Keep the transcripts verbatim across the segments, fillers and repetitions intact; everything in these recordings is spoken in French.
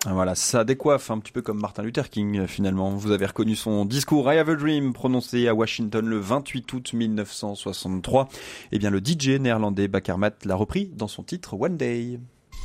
Voilà, ça décoiffe un petit peu comme Martin Luther King finalement. Vous avez reconnu son discours I Have a Dream prononcé à Washington le vingt-huit août mille neuf cent soixante-trois. Eh bien le D J néerlandais Bakermat l'a repris dans son titre One Day.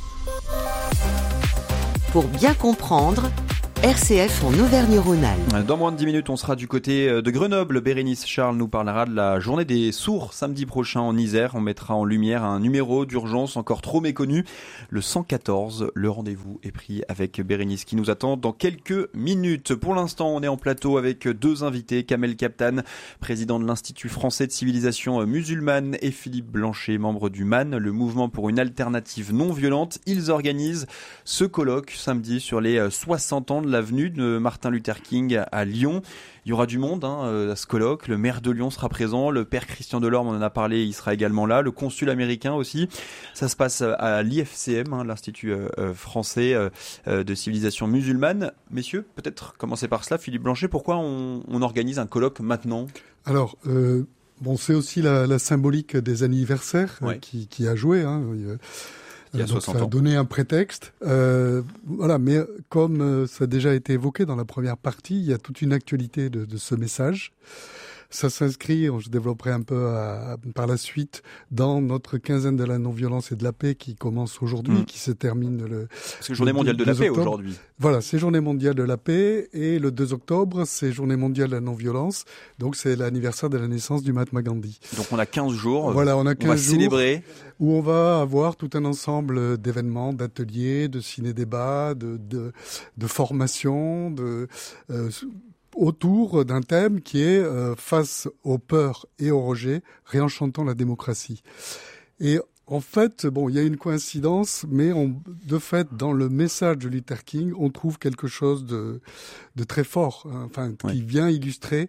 Pour bien comprendre, R C F en Auvergne-Rhône-Alpes. Dans moins de dix minutes, on sera du côté de Grenoble. Bérénice Charles nous parlera de la journée des sourds samedi prochain en Isère. On mettra en lumière un numéro d'urgence encore trop méconnu, le cent quatorze. Le rendez-vous est pris avec Bérénice qui nous attend dans quelques minutes. Pour l'instant, on est en plateau avec deux invités, Kamel Kaptan, président de l'Institut français de civilisation musulmane, et Philippe Blanchet, membre du M A N, le mouvement pour une alternative non violente. Ils organisent ce colloque samedi sur les soixante ans de l'avenue de Martin Luther King à Lyon. Il y aura du monde hein, à ce colloque. Le maire de Lyon sera présent. Le père Christian Delorme, on en a parlé, il sera également là. Le consul américain aussi. Ça se passe à l'I F C M, hein, l'Institut euh, français euh, de civilisation musulmane. Messieurs, peut-être commencer par cela. Philippe Blanchet, pourquoi on, on organise un colloque maintenant ? Alors, euh, bon, c'est aussi la, la symbolique des anniversaires ouais. euh, qui, qui a joué. Hein. Il y a Donc soixante ça a ans. donné un prétexte. Euh, voilà, mais comme euh, ça a déjà été évoqué dans la première partie, il y a toute une actualité de, de ce message. Ça s'inscrit, je développerai un peu à, à, par la suite, dans notre quinzaine de la non-violence et de la paix qui commence aujourd'hui, mmh. qui se termine le... C'est Journée mondiale de la paix aujourd'hui. Voilà, c'est Journée mondiale de la paix, et le deux octobre, c'est Journée mondiale de la non-violence, donc c'est l'anniversaire de la naissance du Mahatma Gandhi. Donc on a quinze jours, voilà, on, a quinze on va jours célébrer. Où on va avoir tout un ensemble d'événements, d'ateliers, de ciné-débats, de, de, de formations, de... Euh, autour d'un thème qui est euh, face aux peurs et aux rejets, réenchantant la démocratie. Et en fait, bon, il y a une coïncidence, mais on, de fait, dans le message de Luther King, on trouve quelque chose de, de très fort, hein, enfin, oui. qui vient illustrer,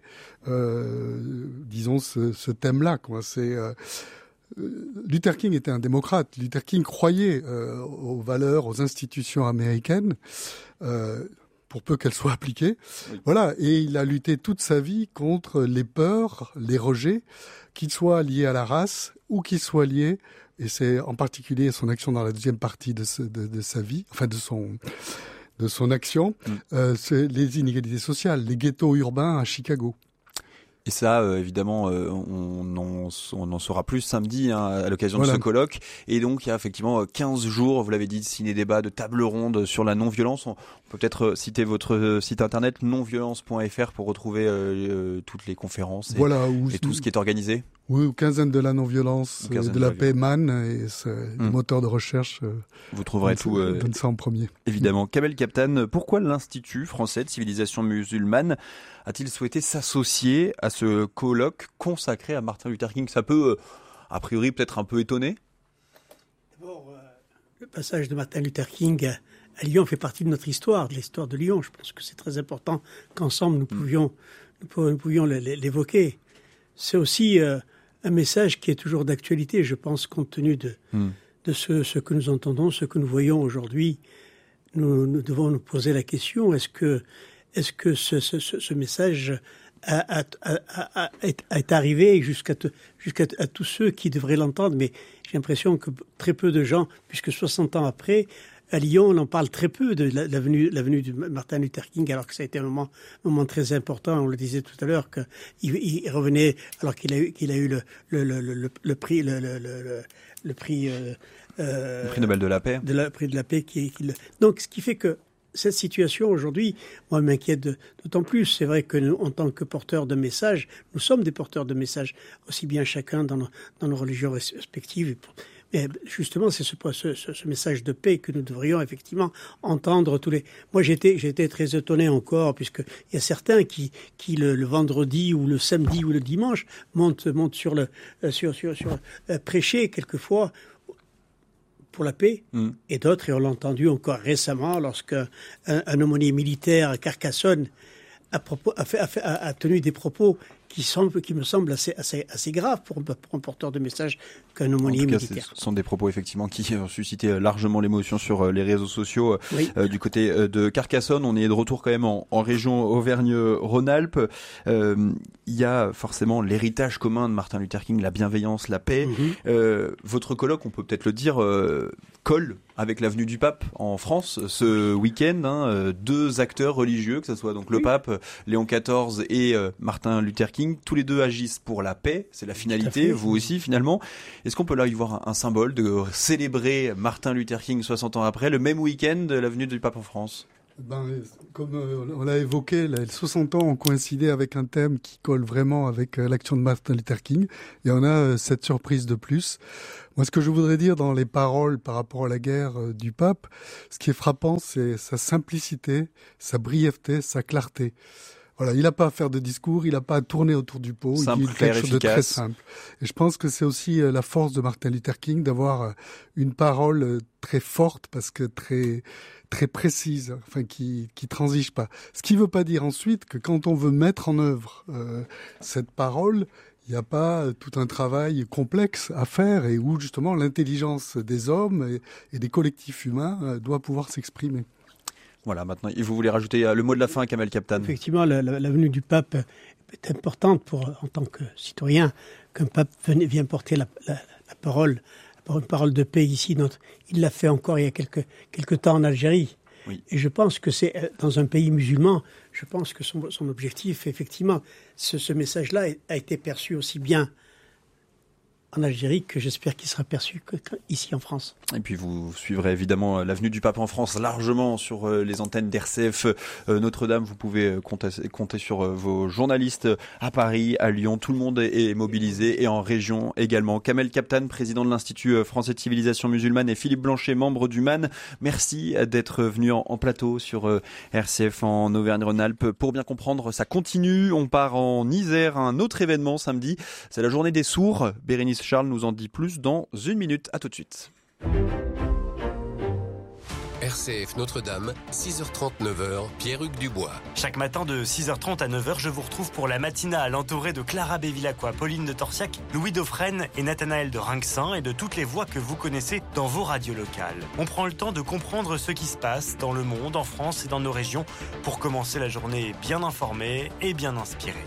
euh, disons, ce, ce thème-là, quoi. C'est euh, Luther King était un démocrate. Luther King croyait euh, aux valeurs, aux institutions américaines. Euh, pour peu qu'elle soit appliquée. Oui. Voilà. Et il a lutté toute sa vie contre les peurs, les rejets, qu'ils soient liés à la race ou qu'ils soient liés, et c'est en particulier son action dans la deuxième partie de, ce, de, de sa vie, enfin de son, de son action, mm. euh, c'est les inégalités sociales, les ghettos urbains à Chicago. Et ça, euh, évidemment, euh, on, en, on en saura plus samedi hein, à l'occasion voilà. de ce colloque. Et donc, il y a effectivement quinze jours, vous l'avez dit, de ciné-débat, de table ronde sur la non-violence. On peut peut-être citer votre site internet non violence point f r pour retrouver euh, toutes les conférences et, voilà, où, et tout ce qui est organisé. Oui, ou quinzaine de la non-violence, euh, de la paix M A N, et c'est hum. le moteur de recherche. Euh, vous trouverez donne, tout. Euh, donne ça en premier. Évidemment. Kamel Kaptan, pourquoi l'Institut français de civilisation musulmane a-t-il souhaité s'associer à ce colloque consacré à Martin Luther King ? Ça peut, euh, a priori, peut-être un peu étonner. D'abord, euh, le passage de Martin Luther King à, à Lyon fait partie de notre histoire, de l'histoire de Lyon. Je pense que c'est très important qu'ensemble nous pouvions, nous, nous pouvions l'évoquer. C'est aussi euh, un message qui est toujours d'actualité, je pense, compte tenu de, mm. de ce, ce que nous entendons, ce que nous voyons aujourd'hui. Nous, nous devons nous poser la question, est-ce que, est-ce que ce, ce, ce message a, a, a, a, est, est arrivé jusqu'à, te, jusqu'à à tous ceux qui devraient l'entendre? Mais j'ai l'impression que très peu de gens, puisque soixante ans après, à Lyon, on en parle très peu de l'avenue, l'avenue de Martin Luther King, alors que ça a été un moment, un moment très important. On le disait tout à l'heure, qu'il il revenait, alors qu'il a eu, qu'il a eu le, le, le, le, le prix, le, le, le, le prix, euh, le prix Nobel de la paix. De la, prix de la paix. Qui, qui, donc, ce qui fait que cette situation aujourd'hui, moi, m'inquiète de, d'autant plus. C'est vrai que nous, en tant que porteurs de messages, nous sommes des porteurs de messages, aussi bien chacun dans nos, dans nos religions respectives. Et pour, mais justement, c'est ce, ce, ce message de paix que nous devrions effectivement entendre tous les... Moi, j'étais, j'étais très étonné encore, puisqu'il y a certains qui, qui le, le vendredi ou le samedi ou le dimanche, montent, montent sur le... sur, sur, sur euh, prêcher quelquefois pour la paix, mmh. et d'autres, et on l'a entendu encore récemment, lorsqu'un un, un aumônier militaire à Carcassonne a, propos, a, fait, a, fait, a, a tenu des propos qui, semble, qui me semble assez, assez, assez grave pour, pour un porteur de message qu'un aumônier en tout cas, militaire. Ce sont des propos effectivement qui ont suscité largement l'émotion sur les réseaux sociaux. Oui. Euh, du côté de Carcassonne, on est de retour quand même en, en région Auvergne-Rhône-Alpes. Euh, il y a forcément l'héritage commun de Martin Luther King, la bienveillance, la paix. Mm-hmm. Euh, votre colloque, on peut peut-être le dire, euh, colle avec l'avenue du Pape en France ce week-end. Hein, deux acteurs religieux, que ce soit donc le oui. pape Léon quatorze et euh, Martin Luther King, tous les deux agissent pour la paix. C'est la finalité. Vous aussi finalement. Est-ce qu'on peut là y voir un, un symbole de célébrer Martin Luther King soixante ans après, le même week-end, l'avenue du Pape en France? Ben, comme euh, on l'a évoqué, les soixante ans ont coïncidé avec un thème qui colle vraiment avec euh, l'action de Martin Luther King. Et on a euh, cette surprise de plus. Moi, ce que je voudrais dire dans les paroles par rapport à la guerre euh, du pape, ce qui est frappant, c'est sa simplicité, sa brièveté, sa clarté. Voilà, il n'a pas à faire de discours, il n'a pas à tourner autour du pot. Simple, il dit quelque chose de très simple. Et je pense que c'est aussi euh, la force de Martin Luther King d'avoir euh, une parole euh, très forte, parce que très très précise, enfin qui qui transige pas. Ce qui veut pas dire ensuite que quand on veut mettre en œuvre euh, cette parole, il n'y a pas tout un travail complexe à faire et où justement l'intelligence des hommes et, et des collectifs humains euh, doit pouvoir s'exprimer. Voilà, maintenant, et vous voulez rajouter le mot de la fin, Kamel Kaptan? Effectivement, la, la, la venue du pape est importante pour, en tant que citoyen, qu'un pape vienne porter la, la, la parole, une parole de paix ici. Notre, il l'a fait encore il y a quelques, quelques temps en Algérie. Oui. Et je pense que c'est dans un pays musulman, je pense que son, son objectif, effectivement, ce, ce message-là a été perçu aussi bien en Algérie que j'espère qu'il sera perçu que, que ici en France. Et puis vous suivrez évidemment l'avenue du Pape en France largement sur les antennes d'R C F Notre-Dame. Vous pouvez compter, compter sur vos journalistes à Paris, à Lyon. Tout le monde est mobilisé et en région également. Kamel Kaptan, président de l'Institut français de civilisation musulmane, et Philippe Blanchet, membre du M A N. Merci d'être venu en, en plateau sur R C F en Auvergne-Rhône-Alpes. Pour bien comprendre, ça continue. On part en Isère, un autre événement samedi. C'est la journée des sourds. Bérénice Charles nous en dit plus dans une minute. À tout de suite. R C F Notre-Dame, six heures trente, neuf heures, Pierre-Hugues Dubois. Chaque matin de six heures trente à neuf heures, je vous retrouve pour la matinale entourée de Clara Bévilacqua, Pauline de Torsiac, Louis Dauphren et Nathanaël de Rinxin et de toutes les voix que vous connaissez dans vos radios locales. On prend le temps de comprendre ce qui se passe dans le monde, en France et dans nos régions pour commencer la journée bien informée et bien inspirée.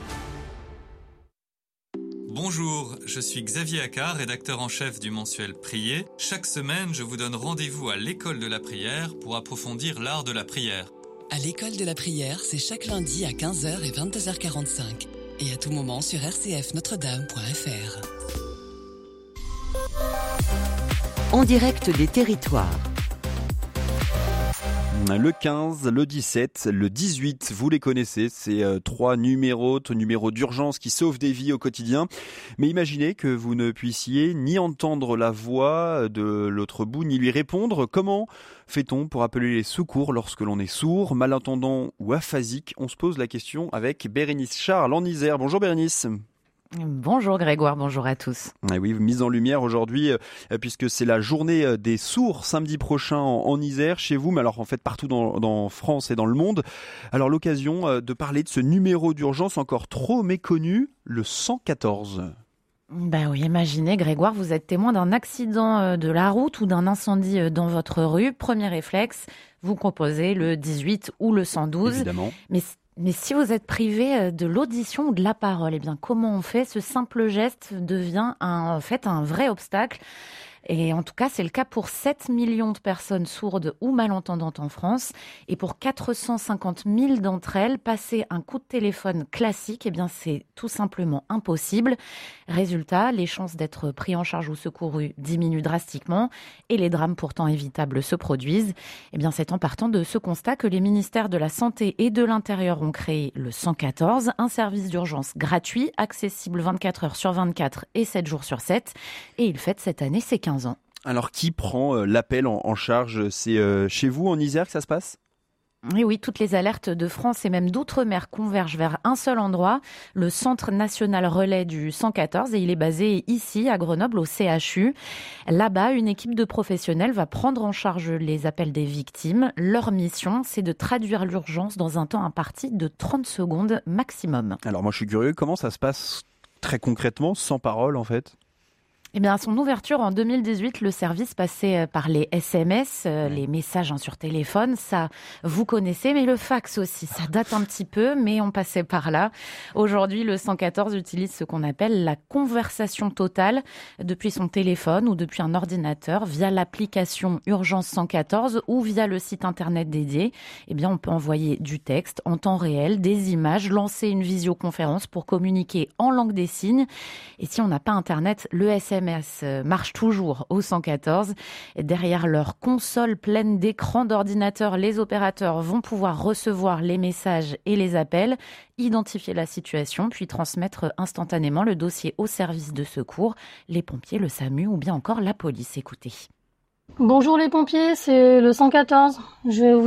Bonjour, je suis Xavier Accard, rédacteur en chef du mensuel Prier. Chaque semaine, je vous donne rendez-vous à l'école de la prière pour approfondir l'art de la prière. À l'école de la prière, c'est chaque lundi à quinze heures et vingt-deux heures quarante-cinq. Et à tout moment sur r c f notre dame point f r. En direct des territoires. Le quinze, le dix-sept, le dix-huit, vous les connaissez, c'est euh, trois numéros, numéros d'urgence qui sauvent des vies au quotidien. Mais imaginez que vous ne puissiez ni entendre la voix de l'autre bout, ni lui répondre. Comment fait-on pour appeler les secours lorsque l'on est sourd, malentendant ou aphasique? On se pose la question avec Bérénice Charles en Isère. Bonjour Bérénice. Bonjour Grégoire, bonjour à tous. Et oui, mise en lumière aujourd'hui, euh, puisque c'est la journée des sourds samedi prochain en, en Isère, chez vous, mais alors en fait partout dans, dans France et dans le monde. Alors l'occasion euh, de parler de ce numéro d'urgence encore trop méconnu, le cent quatorze. Ben oui, imaginez Grégoire, vous êtes témoin d'un accident de la route ou d'un incendie dans votre rue. Premier réflexe, vous composez le dix-huit ou le cent douze. Évidemment. Mais Mais si vous êtes privé de l'audition ou de la parole, eh bien, comment on fait? Ce simple geste devient un, en fait un vrai obstacle. Et en tout cas, c'est le cas pour sept millions de personnes sourdes ou malentendantes en France. Et pour quatre cent cinquante mille d'entre elles, passer un coup de téléphone classique, eh bien, c'est tout simplement impossible. Résultat, les chances d'être pris en charge ou secouru diminuent drastiquement et les drames pourtant évitables se produisent. Eh bien, c'est en partant de ce constat que les ministères de la Santé et de l'Intérieur ont créé le cent quatorze, un service d'urgence gratuit, accessible vingt-quatre heures sur vingt-quatre et sept jours sur sept. Et il fête cette année ses quinze ans. Alors, qui prend euh, l'appel en, en charge? C'est euh, chez vous, en Isère, que ça se passe? Oui, oui, toutes les alertes de France et même d'outre-mer convergent vers un seul endroit, le Centre national relais du cent quatorze, et il est basé ici, à Grenoble, au C H U. Là-bas, une équipe de professionnels va prendre en charge les appels des victimes. Leur mission, c'est de traduire l'urgence dans un temps imparti de trente secondes maximum. Alors moi, je suis curieux, comment ça se passe très concrètement, sans parole en fait ? Eh bien, à son ouverture en deux mille dix-huit, le service passait par les S M S, euh, les messages hein, sur téléphone. Ça, vous connaissez, mais le fax aussi, ça date un petit peu, mais on passait par là. Aujourd'hui, le cent quatorze utilise ce qu'on appelle la conversation totale depuis son téléphone ou depuis un ordinateur via l'application Urgence cent quatorze ou via le site internet dédié. Eh bien, on peut envoyer du texte en temps réel, des images, lancer une visioconférence pour communiquer en langue des signes. Et si on n'a pas internet, le S M S S M S marche toujours au cent quatorze. Derrière leur console pleine d'écrans d'ordinateur, les opérateurs vont pouvoir recevoir les messages et les appels, identifier la situation, puis transmettre instantanément le dossier au service de secours, les pompiers, le SAMU ou bien encore la police. Écoutez. Bonjour les pompiers, c'est le cent quatorze. Je vais vous